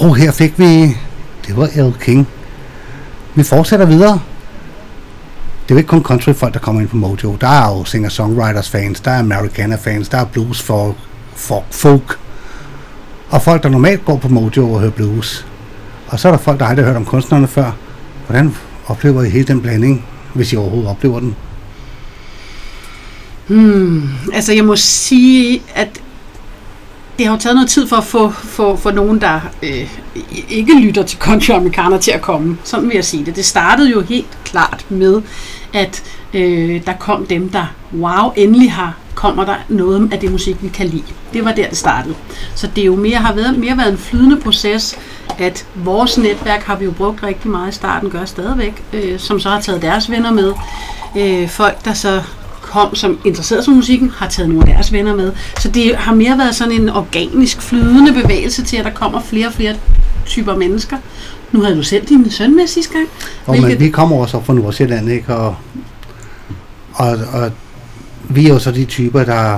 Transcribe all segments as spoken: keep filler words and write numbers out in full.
Og her fik vi, det var Elle King. Vi fortsætter videre. Det er jo ikke kun country-folk, der kommer ind på Mojo. Der er jo singer-songwriters-fans, der er Americana-fans, der er blues for, for folk. Og folk, der normalt går på Mojo og hører blues. Og så er der folk, der aldrig har hørt om kunstnerne før. Hvordan oplever I hele den blanding, hvis I overhovedet oplever den? Hmm, altså jeg må sige, at det har jo taget noget tid for at få, få, få nogen, der øh, ikke lytter til country-amerikaner til at komme. Sådan vil jeg sige det. Det startede jo helt klart med, at øh, der kom dem, der, wow, endelig har, kommer der noget af det musik, vi kan lide. Det var der, det startede. Så det er jo mere, har været, mere været en flydende proces, at vores netværk har vi jo brugt rigtig meget i starten, gør stadigvæk, øh, som så har taget deres venner med. Øh, folk, der så kom, som interesserede sig for musikken, har taget nogle af deres venner med. Så det har mere været sådan en organisk, flydende bevægelse til, at der kommer flere og flere typer mennesker. Nu havde du selv din søn med sidste gang. Og men vi kommer også op fra Nordsjælland, ikke? Og, og, og vi er jo så de typer, der...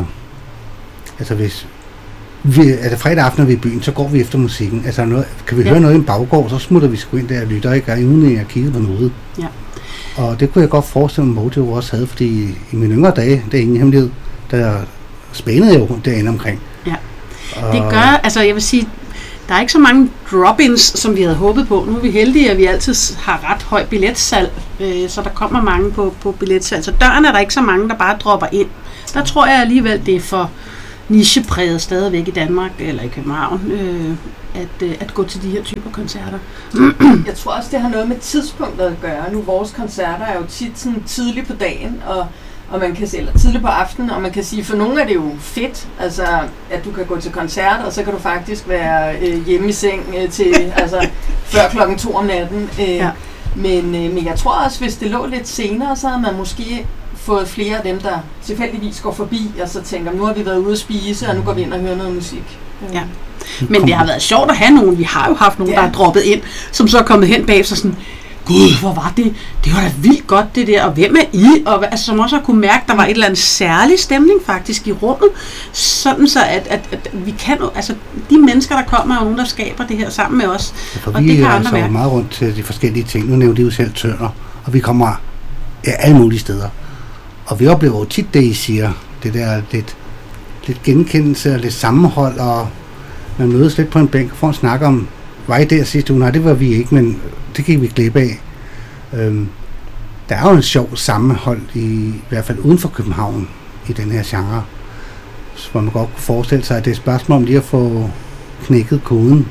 Altså hvis... Vi, altså fredag aften, når vi er i byen, så går vi efter musikken. Altså noget, kan vi ja. høre noget i en baggård, så smutter vi sgu ind der og lytter, ikke? Og uden at kigge på noget. Ja. Og det kunne jeg godt forestille mig, at Mojo også havde, fordi i mine yngre dage, det er ingen hemmelighed, der spænede jeg jo derinde omkring. Ja, det gør, altså jeg vil sige, der er ikke så mange drop-ins, som vi havde håbet på. Nu er vi heldige, at vi altid har ret høj billetsalg, øh, så der kommer mange på, på billetsalg. Så døren er der ikke så mange, der bare dropper ind. Der tror jeg alligevel, det er for nichepræget stadigvæk i Danmark, eller i København, øh, at, øh, at gå til de her typer koncerter. Jeg tror også, det har noget med tidspunktet at gøre. Nu vores koncerter er jo tit sådan tidligt på dagen, og, og man kan se, eller tidligt på aftenen, og man kan sige, for nogle er det jo fedt, altså at du kan gå til koncert, og så kan du faktisk være øh, hjemme i seng øh, til altså, før klokken to om natten. Øh, ja. men, øh, men jeg tror også, hvis det lå lidt senere, så havde man måske fået flere af dem, der tilfældigvis går forbi, og så tænker, nu har vi været ude at spise, og nu går vi ind og hører noget musik. Ja. Men det har været sjovt at have nogen. Vi har jo haft nogen, ja. der er droppet ind, som så er kommet hen bagefter sådan, gud, hvor var det? Det var da vildt godt, det der, og hvem er I? Og altså, som også har kunne mærke, der var et eller andet særlig stemning faktisk i rummet, sådan så, at, at, at vi kan jo, altså de mennesker, der kommer, er nogen, der skaber det her sammen med os, ja, og vi det kan er andre altså mærke. meget rundt til de forskellige ting. Nu nævnte de jo selv Tønder, og vi kommer ja, alle mulige steder. Og vi oplever jo tit det, I siger, det der lidt, lidt genkendelse og lidt sammenhold, og man mødes lidt på en bænk og får en snak om, var I der sidste uge? Nej, det var vi ikke, men det gik vi glip af. Øhm, der er jo en sjov sammenhold, i, i hvert fald uden for København, i den her genre, hvor man godt kunne forestille sig, at det er et spørgsmål om lige at få knækket koden.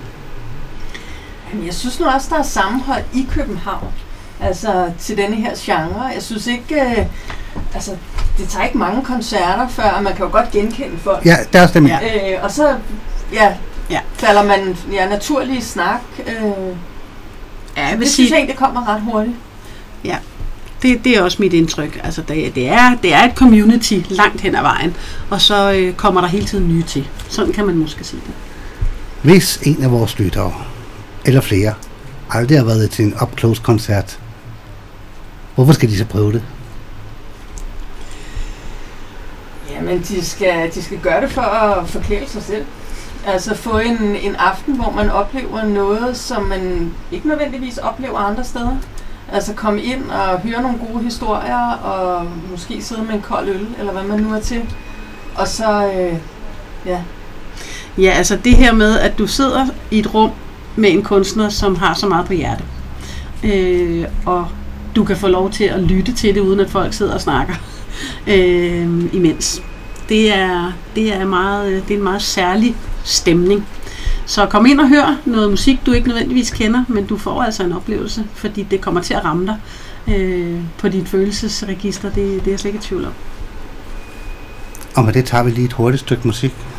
Jamen, jeg synes nu også, der er sammenhold i København, altså til denne her genre. Jeg synes ikke, øh, altså det tager ikke mange koncerter før, og man kan jo godt genkende folk. Ja, der er stemmen. Ja. Øh, og så, ja, ja. falder man ja, naturlig snak. Øh, ja, jeg vil det sige, synes jeg egentlig, det kommer ret hurtigt. Ja, det, det er også mit indtryk. Altså, det, det, er, det er et community langt hen ad vejen, og så øh, kommer der hele tiden nye til. Sådan kan man måske sige det. Hvis en af vores lyttere, eller flere, aldrig har været til en up-close-koncert, hvorfor skal de så prøve det? Jamen, de skal, de skal gøre det for at forkæle sig selv. Altså få en, en aften, hvor man oplever noget, som man ikke nødvendigvis oplever andre steder. Altså komme ind og høre nogle gode historier, og måske sidde med en kold øl, eller hvad man nu er til. Og så, øh, ja. Ja, altså det her med, at du sidder i et rum med en kunstner, som har så meget på hjerte. Øh, og du kan få lov til at lytte til det, uden at folk sidder og snakker øh, imens. Det er, det, er meget, det er en meget særlig stemning. Så kom ind og hør noget musik, du ikke nødvendigvis kender, men du får altså en oplevelse, fordi det kommer til at ramme dig øh, på dit følelsesregister. Det, det er jeg slet ikke i tvivl om. Og med det tager vi lige et hurtigt stykke musik.